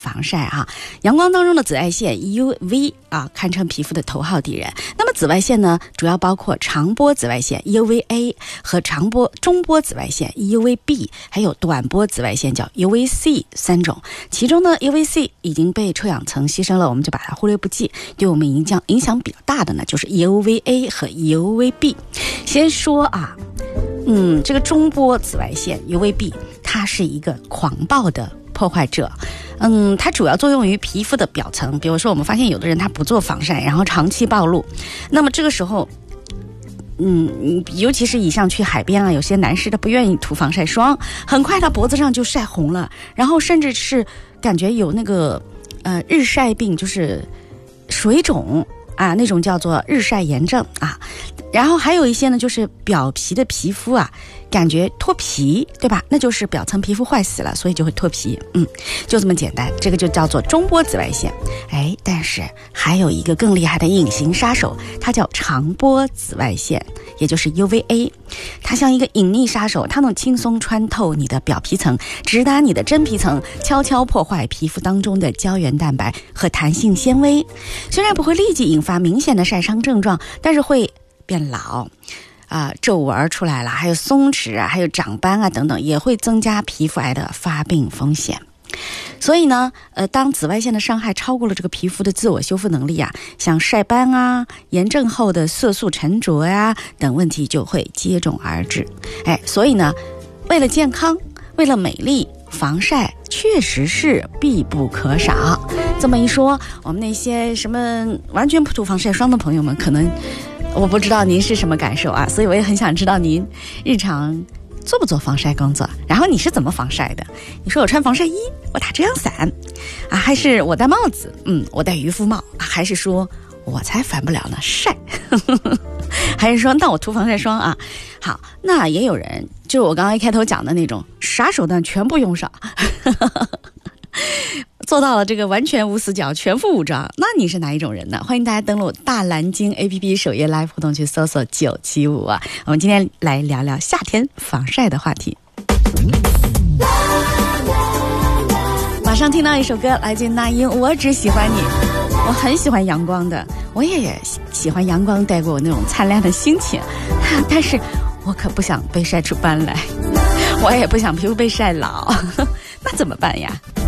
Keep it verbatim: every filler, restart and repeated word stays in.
防晒啊，阳光当中的紫外线 U V 啊，堪称皮肤的头号敌人。那么紫外线呢，主要包括长波紫外线 U V A 和长波中波紫外线 U V B， 还有短波紫外线叫 U V C 三种。其中呢 U V C 已经被臭氧层牺牲了，我们就把它忽略不计。对我们影响影响比较大的呢，就是 U V A 和 U V B。先说啊，嗯，这个中波紫外线 U V B， 它是一个狂暴的破坏者。嗯，它主要作用于皮肤的表层，比如说我们发现有的人他不做防晒，然后长期暴露，那么这个时候嗯，尤其是以上去海边啊，有些男士他不愿意涂防晒霜，很快他脖子上就晒红了，然后甚至是感觉有那个呃日晒病，就是水肿啊，那种叫做日晒炎症啊。然后还有一些呢，就是表皮的皮肤啊，感觉脱皮，对吧？那就是表层皮肤坏死了，所以就会脱皮。嗯，就这么简单，这个就叫做中波紫外线。哎，但是还有一个更厉害的隐形杀手，它叫长波紫外线，也就是 U V A。它像一个隐匿杀手，它能轻松穿透你的表皮层，直达你的真皮层，悄悄破坏皮肤当中的胶原蛋白和弹性纤维。虽然不会立即引发明显的晒伤症状，但是会变老啊、呃，皱纹出来了，还有松弛啊，还有长斑啊等等，也会增加皮肤癌的发病风险。所以呢，呃，当紫外线的伤害超过了这个皮肤的自我修复能力啊，像晒斑啊、炎症后的色素沉着呀、啊、等问题就会接踵而至。哎，所以呢，为了健康，为了美丽，防晒确实是必不可少。这么一说，我们那些什么完全不涂防晒霜的朋友们，可能我不知道您是什么感受啊，所以我也很想知道您日常做不做防晒工作，然后你是怎么防晒的？你说我穿防晒衣，我打遮阳伞啊，还是我戴帽子，嗯，我戴渔夫帽，啊、还是说我才烦不了呢晒还是说那我涂防晒霜啊？好，那也有人就是我刚刚一开头讲的那种，啥手段全部用上做到了这个完全无死角，全副武装。那你是哪一种人呢？欢迎大家登录大蓝鲸 A P P 首页 Live 互动去搜索九七五啊。我们今天来聊聊夏天防晒的话题。马上听到一首歌，来自那英，我只喜欢你。我很喜欢阳光的，我也喜欢阳光带给我那种灿烂的心情，但是我可不想被晒出斑来，我也不想皮肤被晒老，那怎么办呀？